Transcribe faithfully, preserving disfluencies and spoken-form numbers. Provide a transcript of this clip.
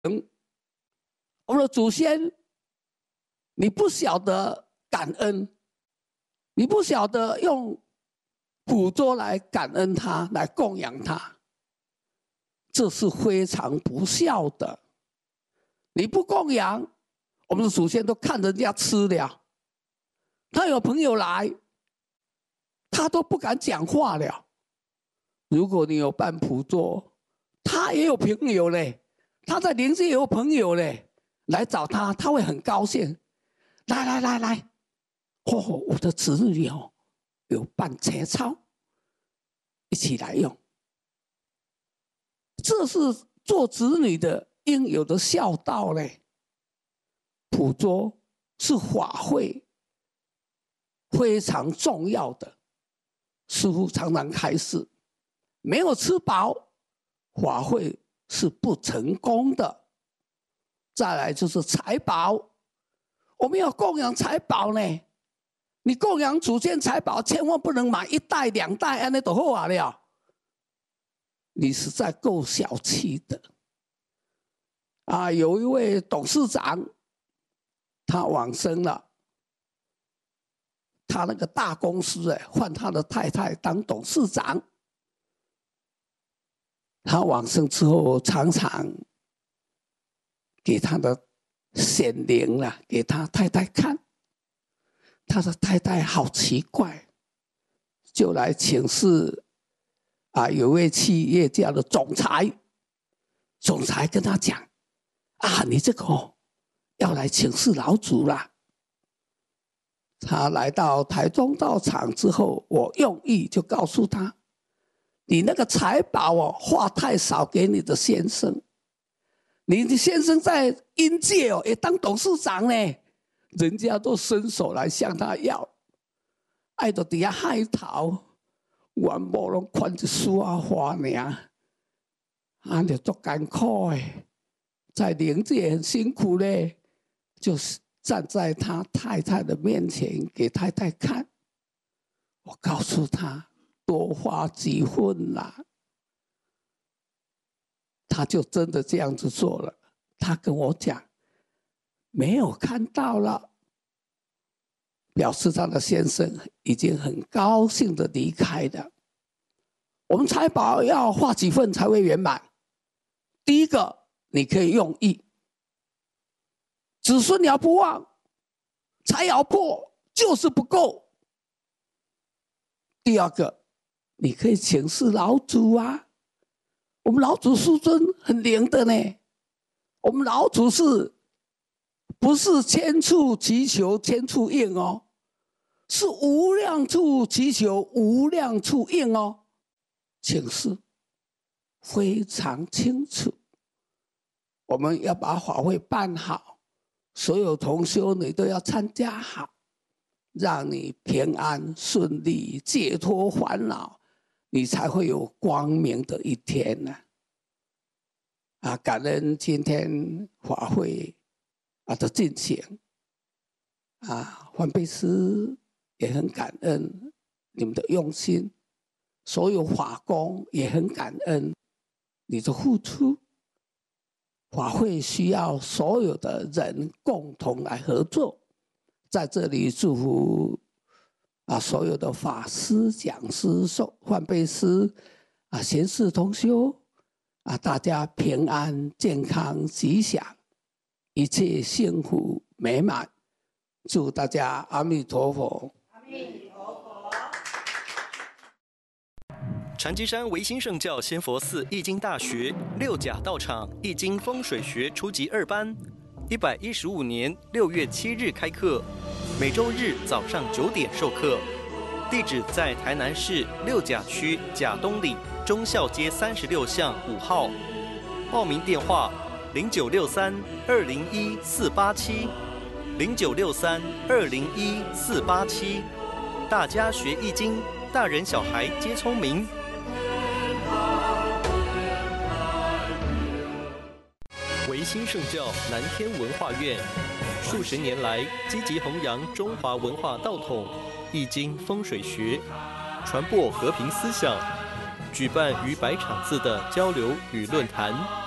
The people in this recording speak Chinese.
我们的祖先，你不晓得感恩，你不晓得用捕捉来感恩他，来供养他，这是非常不孝的。你不供养，我们的祖先都看人家吃了，他有朋友来，他都不敢讲话了。如果你有办捕捉，他也有朋友嘞，他在邻居也有朋友嘞，来找他，他会很高兴。来来来来，哦，我的子女哦，有办切操，一起来用。这是做子女的应有的孝道嘞。捕捉是法会非常重要的，师父常常开示，没有吃饱，法会是不成功的。再来就是财宝，我们要供养财宝呢。你供养祖先财宝，千万不能买一袋两袋，安尼就好啊了。你实在够小气的啊！有一位董事长，他往生了，他那个大公司哎，换他的太太当董事长。他往生之后，常常给他的显灵啦，给他太太看。他的太太好奇怪，就来请示啊，有位企业家的总裁，总裁跟他讲啊，你这个哦要来请示老祖啦。他来到台中道场之后，我用意就告诉他，你那个财宝哦，花太少给你的先生，你的先生在阴界哦也当董事长呢，人家都伸手来向他要，爱到底下海头，原无拢款一束啊花尔，啊就足艰苦诶，在灵界很辛苦嘞，就是站在他太太的面前给太太看，我告诉他多花几分啦，他就真的这样子做了。他跟我讲，没有看到了，表示他的先生已经很高兴的离开了。我们财宝要花几份才会圆满？第一个，你可以用意，子孙要不忘，财要破，就是不够。第二个，你可以请示老祖啊，我们老祖师尊很灵的呢。我们老祖是不是千处祈求千处应哦，是无量处祈求无量处应哦，请示非常清楚。我们要把法会办好，所有同修你都要参加好，让你平安顺利，解脱烦恼，你才会有光明的一天呢、啊。啊，感恩今天法会啊的进行，啊，梵呗师也很感恩你们的用心，所有法工也很感恩你的付出。法会需要所有的人共同来合作，在这里祝福啊所有的法师、讲师、受梵呗师啊贤士同修。啊，大家平安、健康、吉祥，一切幸福美满。祝大家阿弥陀佛！ 阿弥陀佛。 禅机山维新圣教仙佛寺易经大学六甲道场易经风水学初级二班，一百一十五年六月七日开课，每周日早上九点授课。地址在台南市六甲区甲东里忠孝街三十六巷五号，报名电话零九六三二零一四八七零九六三二零一四八七。大家学易经，大人小孩皆聪明。维新圣教南天文化院数十年来积极弘扬中华文化道统、易经风水学，传播和平思想，举办逾百场次的交流与论坛。